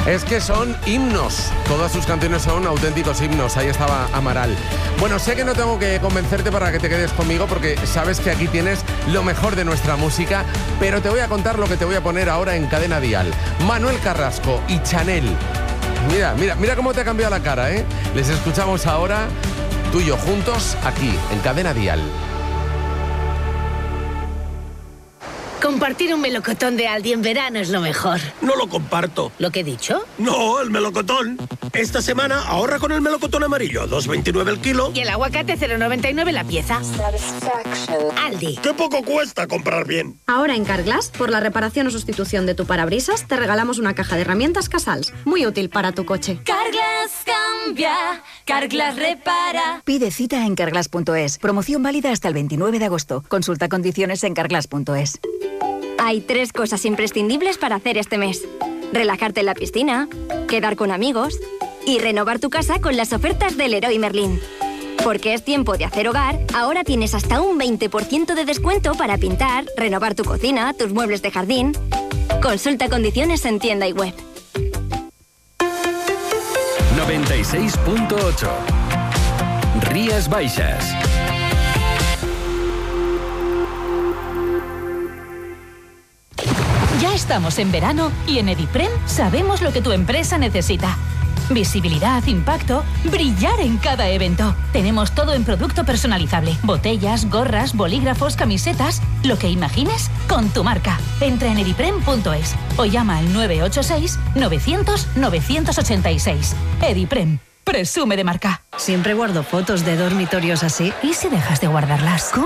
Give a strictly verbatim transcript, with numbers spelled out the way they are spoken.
Es que son himnos. Todas sus canciones son auténticos himnos. Ahí estaba Amaral. Bueno, sé que no tengo que convencerte para que te quedes conmigo porque sabes que aquí tienes lo mejor de nuestra música, pero te voy a contar lo que te voy a poner ahora en Cadena Dial. Manuel Carrasco y Chanel. Mira, mira, mira cómo te ha cambiado la cara, ¿eh? Les escuchamos ahora, tú y yo juntos, aquí, en Cadena Dial. Compartir un melocotón de Aldi en verano es lo mejor. No lo comparto. ¿Lo que he dicho? No, el melocotón. Esta semana ahorra con el melocotón amarillo, dos veintinueve el kilo. Y el aguacate cero noventa y nueve la pieza. Aldi. ¡Qué poco cuesta comprar bien! Ahora en Carglass, por la reparación o sustitución de tu parabrisas, te regalamos una caja de herramientas Casals. Muy útil para tu coche. Carglass cambia, Carglass repara. Pide cita en carglass punto es. Promoción válida hasta el veintinueve de agosto. Consulta condiciones en carglass punto es. Hay tres cosas imprescindibles para hacer este mes: relajarte en la piscina, quedar con amigos y renovar tu casa con las ofertas del Leroy Merlin. Porque es tiempo de hacer hogar, ahora tienes hasta un veinte por ciento de descuento para pintar, renovar tu cocina, tus muebles de jardín. Consulta condiciones en tienda y web. noventa y seis punto ocho Rías Baixas. Ya estamos en verano y en Ediprem sabemos lo que tu empresa necesita. Visibilidad, impacto, brillar en cada evento. Tenemos todo en producto personalizable. Botellas, gorras, bolígrafos, camisetas, lo que imagines con tu marca. Entra en ediprem punto es o llama al nueve ocho seis, novecientos, novecientos ochenta y seis. Ediprem, presume de marca. Siempre guardo fotos de dormitorios así. ¿Y si dejas de guardarlas? ¿Cómo?